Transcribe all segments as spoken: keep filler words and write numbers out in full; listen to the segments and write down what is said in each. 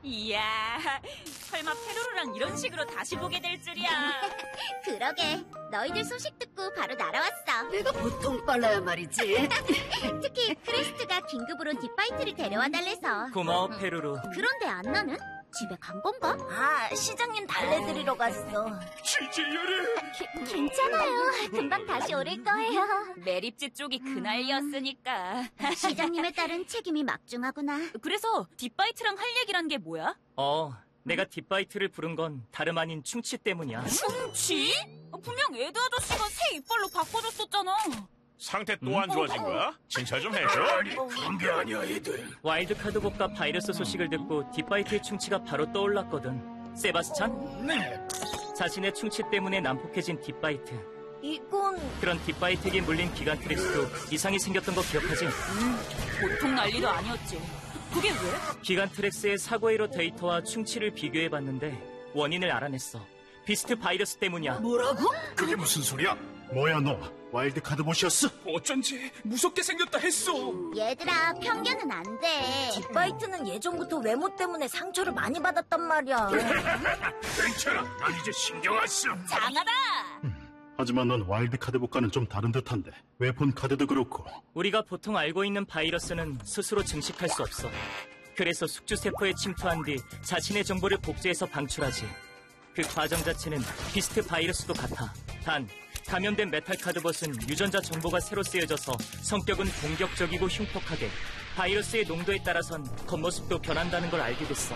이야, 설마 페루루랑 이런 식으로 다시 보게 될 줄이야. 그러게, 너희들 소식 듣고 바로 날아왔어. 내가 보통 빨라야 말이지. 특히 크레스트가 긴급으로 딥바이트를 데려와 달래서. 고마워, 페루루. 그런데 안나는? 집에 간 건가? 아, 시장님 달래 드리러 갔어. 기, 괜찮아요. 금방 다시 오를 거예요. 매립지 쪽이 그날이었으니까. 시장님의 딸은 책임이 막중하구나. 그래서 딥바이트랑 할 얘기란 게 뭐야? 어, 내가 딥바이트를 부른 건 다름 아닌 충치 때문이야. 충치? 분명 에드 아저씨가 새 이빨로 바꿔줬었잖아. 상태 또 안 좋아진 거야? 진찰 좀 해줘. 아니, 그런 게 아니야, 애들. 와일드카드복과 바이러스 소식을 듣고 딥바이트의 충치가 바로 떠올랐거든. 세바스찬? 네. 자신의 충치 때문에 난폭해진 딥바이트. 이건 그런 딥바이트에게 물린 기간트렉스도 이상이 생겼던 거 기억하지? 보통 난리도 아니었지. 그게 왜? 기간트렉스의 사고의로 데이터와 충치를 비교해봤는데 원인을 알아냈어. 비스트 바이러스 때문이야. 뭐라고? 그게 무슨 소리야? 뭐야 너 와일드카드 못이었어? 어쩐지 무섭게 생겼다 했어. 얘들아, 편견은 안 돼. 딥바이트는 예전부터 외모 때문에 상처를 많이 받았단 말이야. 괜찮아, 난 이제 신경 안 써. 장하다! 하지만 넌 와일드카드복과는 좀 다른 듯한데 웨폰 카드도 그렇고. 우리가 보통 알고 있는 바이러스는 스스로 증식할 수 없어. 그래서 숙주세포에 침투한 뒤 자신의 정보를 복제해서 방출하지. 그 과정 자체는 비스트 바이러스도 같아. 단, 감염된 메탈 카드봇은 유전자 정보가 새로 쓰여져서 성격은 공격적이고 흉폭하게, 바이러스의 농도에 따라선 겉모습도 변한다는 걸 알게 됐어.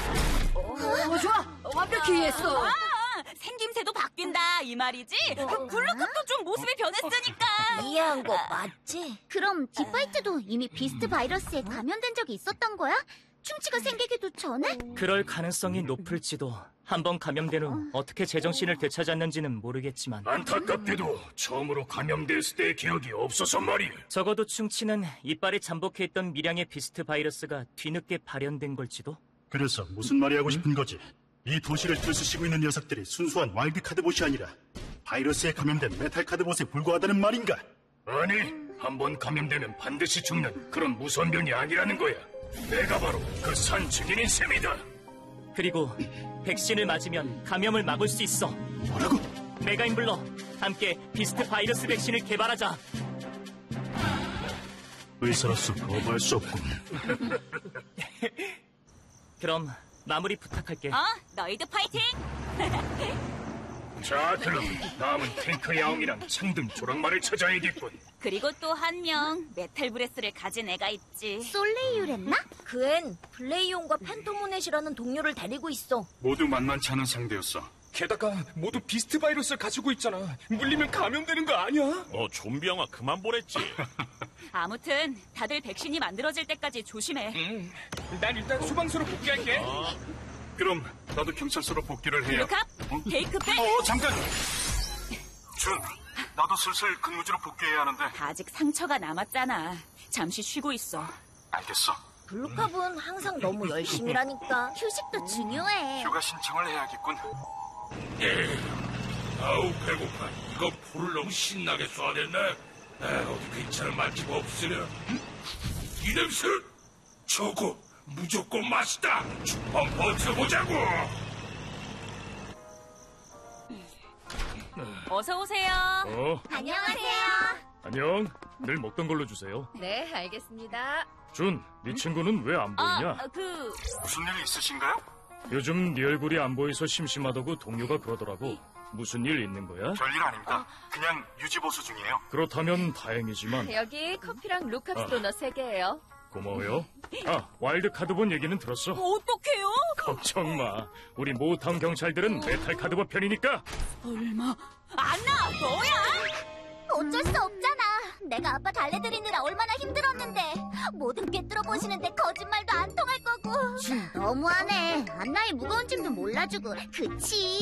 어, 좋아. 완벽히 이해했어. 아, 생김새도 바뀐다, 이 말이지? 그 블루컵도 좀 모습이 변했으니까. 이해한 거 맞지? 그럼 딥바이트도 이미 비스트 바이러스에 감염된 적이 있었던 거야? 충치가 생기기도 전에? 그럴 가능성이 높을지도. 한번 감염된 후 어떻게 제정신을 되찾았는지는 모르겠지만 안타깝게도 처음으로 감염됐을 때의 기억이 없어서 말이야. 적어도 충치는 이빨에 잠복해 있던 미량의 비스트 바이러스가 뒤늦게 발현된 걸지도? 그래서 무슨 말이 하고 싶은 거지? 이 도시를 들쑤시고 있는 녀석들이 순수한 와일드카드봇이 아니라 바이러스에 감염된 메탈카드봇에 불과하다는 말인가? 아니, 한번 감염되면 반드시 죽는 그런 무서운 병이 아니라는 거야. 내가 바로 그 산 증인인 셈이다. 그리고 백신을 맞으면 감염을 막을 수 있어. 뭐라고? 메가인블러, 함께 비스트 바이러스 백신을 개발하자. 의사로서 거부할 수 없군. 그럼 마무리 부탁할게. 어? 너희도 파이팅! 자, 그럼 다음은 탱크 야옹이랑 창등 조랑말을 찾아야겠군. 그리고 또 한 명, 메탈 브레스를 가진 애가 있지. 솔레이유랬나? 그 앤 블레이온과 펜토모넷이라는 동료를 데리고 있어. 모두 만만치 않은 상대였어. 게다가 모두 비스트 바이러스를 가지고 있잖아. 물리면 감염되는 거 아니야? 너 좀비 영화 그만 보랬지. 아무튼 다들 백신이 만들어질 때까지 조심해. 응. 난 일단 소방서로 복귀할게. 그럼 나도 경찰서로 복귀를 해야. 루캅, 테이크백. 어, 잠깐. 준, 나도 슬슬 근무지로 복귀해야 하는데. 아직 상처가 남았잖아. 잠시 쉬고 있어. 알겠어. 블루캅은 항상 너무 열심히라니까. 휴식도 중요해. 휴가 신청을 해야겠군. 아우 배고파. 이거 불을 너무 신나게 쏴댔네. 아, 어디 괜찮은 맛집 없으려? 이 냄새? 저거 무조건 맛있다. 한번 버텨보자고. 어서 오세요. 어, 안녕하세요. 안녕. 늘 먹던 걸로 주세요. 네, 알겠습니다. 준, 네 친구는 왜 안 보이냐? 아, 그 무슨 일 있으신가요? 요즘 네 얼굴이 안 보여서 심심하다고 동료가 그러더라고. 무슨 일 있는 거야? 별일 아닙니다. 그냥 유지보수 중이에요. 그렇다면 다행이지만 여기 커피랑 루캅 아. 도넛 세 개예요. 고마워요. 아, 와일드 카드본 얘기는 들었어? 어떡해요? 걱정 마. 우리 모타운 경찰들은 메탈 카드본 편이니까. 얼마? 안나, 너야? 어쩔 수 없잖아. 내가 아빠 달래드리느라 얼마나 힘들었는데. 모든 꿰뚫어 보시는데 거짓말도 안 통할 거고. 너무하네. 안나의 무거운 짐도 몰라주고. 그치?